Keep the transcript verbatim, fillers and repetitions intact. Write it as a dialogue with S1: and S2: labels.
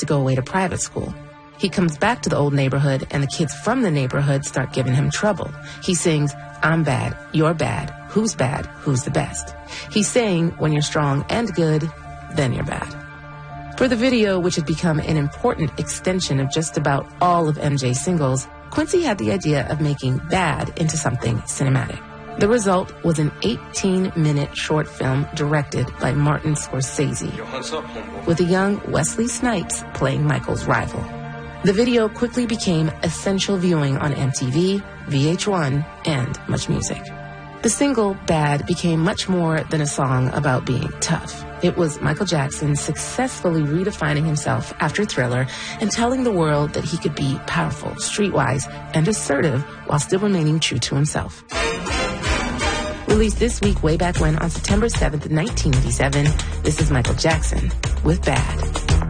S1: go away to private school. He comes back to the old neighborhood, and the kids from the neighborhood start giving him trouble. He sings, "I'm bad, you're bad, who's bad, who's the best?" He's saying, when you're strong and good, then you're bad. For the video, which had become an important extension of just about all of M J's singles, Quincy had the idea of making bad into something cinematic. The result was an eighteen-minute short film directed by Martin Scorsese, with a young Wesley Snipes playing Michael's rival. The video quickly became essential viewing on M T V, V H one, and Much Music. The single, Bad, became much more than a song about being tough. It was Michael Jackson successfully redefining himself after Thriller and telling the world that he could be powerful, streetwise, and assertive while still remaining true to himself. Released this week, way back when, on September seventh, nineteen eighty-seven, this is Michael Jackson with Bad.